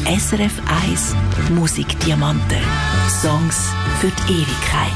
SRF 1 Musikdiamanten. Songs für die Ewigkeit.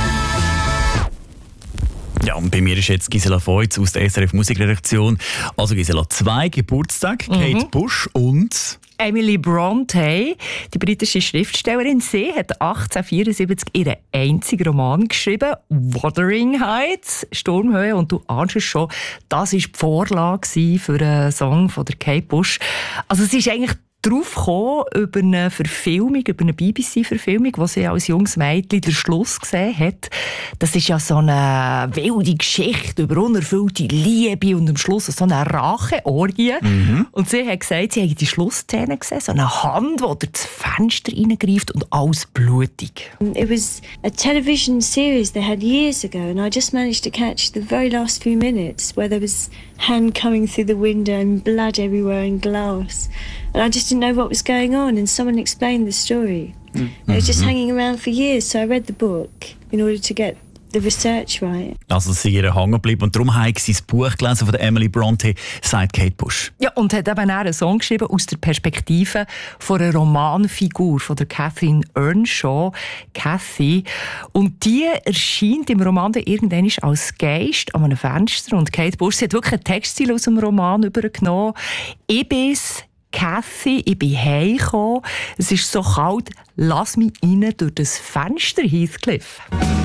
Ja, und bei mir ist jetzt Gisela Feutz aus der SRF Musikredaktion. Also Gisela, 2 Geburtstage, Kate Bush und Emily Brontë, die britische Schriftstellerin. Sie hat 1874 ihren einzigen Roman geschrieben, Wuthering Heights, Sturmhöhe. Und du ahnst es schon, das war die Vorlage für einen Song von der Kate Bush. Also es ist eigentlich drauf gekommen über eine Verfilmung, über eine BBC-Verfilmung, wo sie als junges Mädchen den Schluss gesehen hat. Das ist ja so eine wilde Geschichte über unerfüllte Liebe und am Schluss so eine Racheorgie. Und sie hat gesagt, sie hat die Schlussszene gesehen, so eine Hand, die durch das Fenster reingreift und alles blutig. It was a television series they had years ago, and I just managed to catch the very last few minutes where there was hand coming through the window and blood everywhere and glass. And I just didn't know what was going on, and someone explained the story. It was just hanging around for years, so I read the book in order to get the research right. also sie ihr hängen geblieben und darum habe sie das Buch gelesen von der Emily Brontë, sagt Kate Bush. Ja, und hat eben auch einen Song geschrieben aus der Perspektive von einer Romanfigur, von der Catherine Earnshaw, Cathy. Und die erscheint im Roman dann irgendwann als Geist an einem Fenster. Und Kate Bush, sie hat wirklich einen Textziel aus dem Roman übergenommen. Ich bin's, Cathy, ich bin heimgekommen. Es ist so kalt, lass mich rein durch das Fenster, Heathcliff.